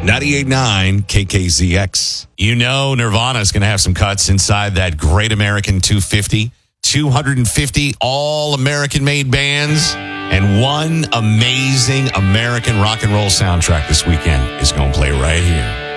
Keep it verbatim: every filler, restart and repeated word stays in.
ninety-eight point nine K K Z X. You know Nirvana is going to have some cuts inside that Great American two fifty. two hundred fifty all-American-made bands and one amazing American rock and roll soundtrack this weekend is going to play right here.